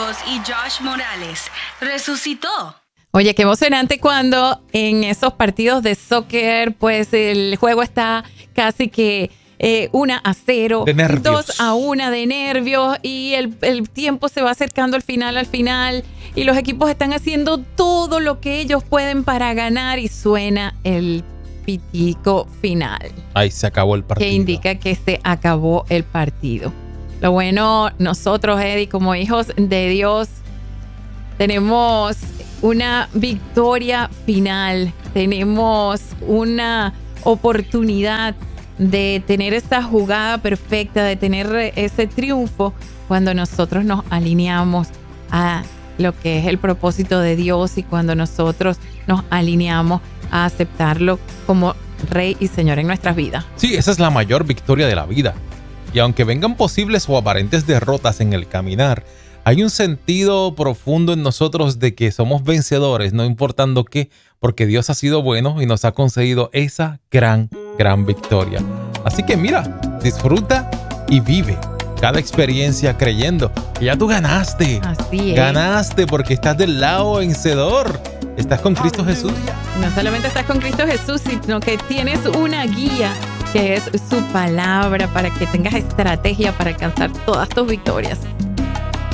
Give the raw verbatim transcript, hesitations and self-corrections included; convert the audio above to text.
Marcos y Josh Morales resucitó. Oye, qué emocionante cuando en esos partidos de soccer, pues el juego está casi que eh, una a cero, de nervios. dos a una de nervios y el, el tiempo se va acercando al final, al final y los equipos están haciendo todo lo que ellos pueden para ganar y suena el pitico final. Ahí se acabó el partido. Que indica que se acabó el partido. Lo bueno, nosotros, Eddie, como hijos de Dios, tenemos una victoria final, tenemos una oportunidad de tener esa jugada perfecta, de tener ese triunfo cuando nosotros nos alineamos a lo que es el propósito de Dios y cuando nosotros nos alineamos a aceptarlo como Rey y Señor en nuestras vidas. Sí, esa es la mayor victoria de la vida. Y aunque vengan posibles o aparentes derrotas en el caminar, hay un sentido profundo en nosotros de que somos vencedores, no importando qué, porque Dios ha sido bueno y nos ha concedido esa gran, gran victoria. Así que mira, disfruta y vive cada experiencia creyendo que ya tú ganaste. Así es. Ganaste porque estás del lado vencedor. Estás con Cristo Jesús. No solamente estás con Cristo Jesús, sino que tienes una guía que es su palabra para que tengas estrategia para alcanzar todas tus victorias.